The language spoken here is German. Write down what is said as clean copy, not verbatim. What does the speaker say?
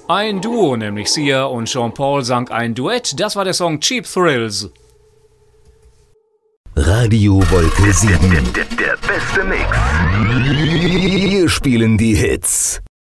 Ein Duo, nämlich Sia und Sean Paul, sang ein Duett. Das war der Song Cheap Thrills. Radio Wolke 7. Der beste Mix. Wir spielen die Hits.